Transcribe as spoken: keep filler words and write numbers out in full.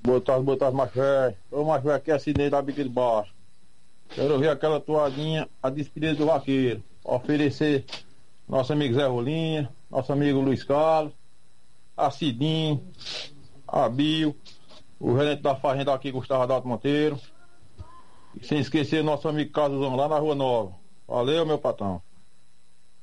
Boa tarde, boa tarde, macho velho. Ô, macho velho, aqui é Sidney da Bica de Baixo. Quero ver aquela toadinha, a despedida do vaqueiro. Oferecer nosso amigo Zé Rolinha, nosso amigo Luiz Carlos, a Cidinho, a Bio, o gerente da fazenda aqui, Gustavo Adalto Monteiro. E sem esquecer nosso amigo Casozão lá na Rua Nova. Valeu, meu patrão.